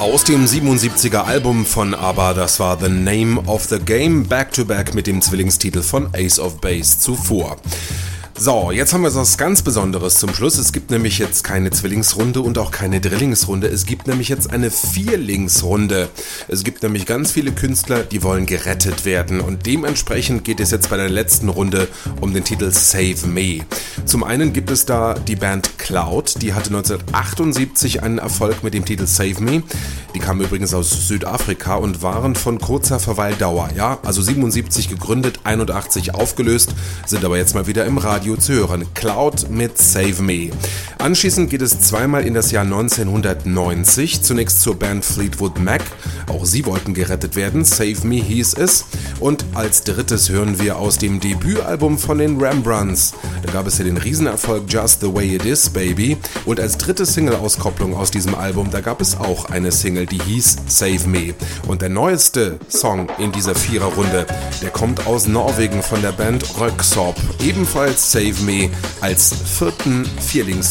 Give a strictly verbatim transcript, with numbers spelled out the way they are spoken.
Aus dem siebenundsiebziger Album von ABBA, das war The Name of the Game, Back-to-Back mit dem Zwillingstitel von Ace of Base zuvor. So, jetzt haben wir was ganz Besonderes zum Schluss. Es gibt nämlich jetzt keine Zwillingsrunde und auch keine Drillingsrunde. Es gibt nämlich jetzt eine Vierlingsrunde. Es gibt nämlich ganz viele Künstler, die wollen gerettet werden. Und dementsprechend geht es jetzt bei der letzten Runde um den Titel Save Me. Zum einen gibt es da die Band Cloud. Die hatte neunzehnhundertachtundsiebzig einen Erfolg mit dem Titel Save Me. Die kamen übrigens aus Südafrika und waren von kurzer Verweildauer. Ja, also siebenundsiebzig gegründet, einundachtzig aufgelöst, sind aber jetzt mal wieder im Radio zu hören. Cloud mit Save Me. Anschließend geht es zweimal in das Jahr neunzehnhundertneunzig. Zunächst zur Band Fleetwood Mac. Auch sie wollten gerettet werden. Save Me hieß es. Und als drittes hören wir aus dem Debütalbum von den Rembrandts. Da gab es ja den Riesenerfolg Just the Way It Is, Baby. Und als dritte Single-Auskopplung aus diesem Album, da gab es auch eine Single, die hieß Save Me. Und der neueste Song in dieser Viererrunde, der kommt aus Norwegen von der Band Röyksopp. Ebenfalls Save Me als vierten Vierlings